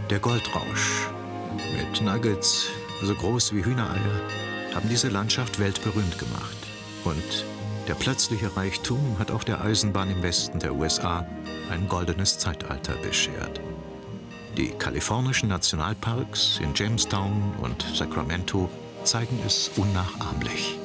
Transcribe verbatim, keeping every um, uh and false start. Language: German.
Der Goldrausch mit Nuggets so groß wie Hühnereier haben diese Landschaft weltberühmt gemacht. Und der plötzliche Reichtum hat auch der Eisenbahn im Westen der U S A ein goldenes Zeitalter beschert. Die kalifornischen Nationalparks in Jamestown und Sacramento zeigen es unnachahmlich.